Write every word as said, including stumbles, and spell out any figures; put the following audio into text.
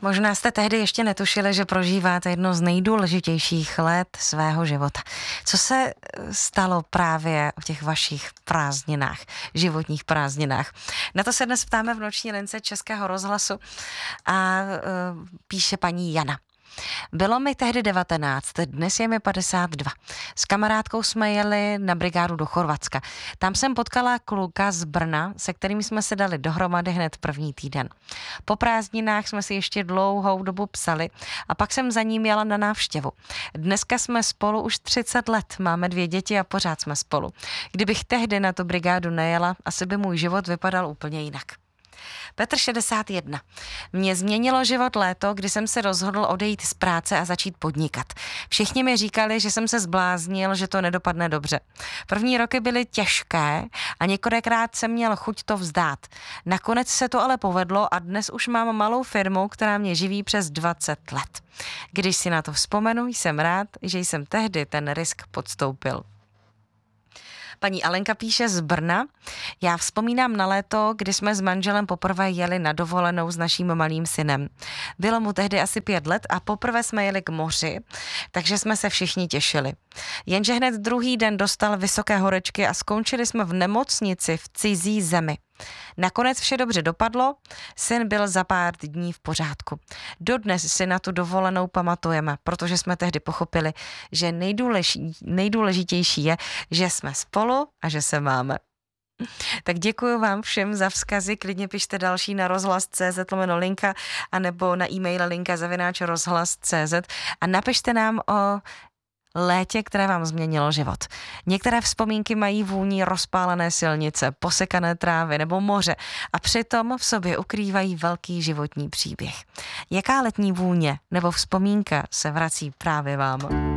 Možná jste tehdy ještě netušili, že prožíváte jedno z nejdůležitějších let svého života. Co se stalo právě v těch vašich prázdninách, životních prázdninách? Na to se dnes ptáme v noční lince Českého rozhlasu a uh, píše paní Jana. Bylo mi tehdy devatenáct, dnes je mi padesát dva. S kamarádkou jsme jeli na brigádu do Chorvatska. Tam jsem potkala kluka z Brna, se kterým jsme se dali dohromady hned první týden. Po prázdninách jsme si ještě dlouhou dobu psali a pak jsem za ním jela na návštěvu. Dneska jsme spolu už třicet let, máme dvě děti a pořád jsme spolu. Kdybych tehdy na tu brigádu nejela, asi by můj život vypadal úplně jinak. Petr šedesát jedna. Mě změnilo život léto, kdy jsem se rozhodl odejít z práce a začít podnikat. Všichni mi říkali, že jsem se zbláznil, že to nedopadne dobře. První roky byly těžké a několikrát jsem měl chuť to vzdát. Nakonec se to ale povedlo a dnes už mám malou firmu, která mě živí přes dvacet let. Když si na to vzpomenu, jsem rád, že jsem tehdy ten risk podstoupil. Paní Alenka píše z Brna. Já vzpomínám na léto, kdy jsme s manželem poprvé jeli na dovolenou s naším malým synem. Bylo mu tehdy asi pět let a poprvé jsme jeli k moři, takže jsme se všichni těšili. Jenže hned druhý den dostal vysoké horečky a skončili jsme v nemocnici v cizí zemi. Nakonec vše dobře dopadlo, syn byl za pár dní v pořádku. Dodnes si na tu dovolenou pamatujeme, protože jsme tehdy pochopili, že nejdůležitě, nejdůležitější je, že jsme spolu a že se máme. Tak děkuji vám všem za vzkazy, klidně pište další na rozhlas tečka cé zet lomeno linka anebo na e-mail linka zavináč rozhlas tečka cé zet a napište nám o létě, které vám změnilo život. Některé vzpomínky mají vůni rozpálené silnice, posekané trávy nebo moře a přitom v sobě ukrývají velký životní příběh. Jaká letní vůně nebo vzpomínka se vrací právě vám?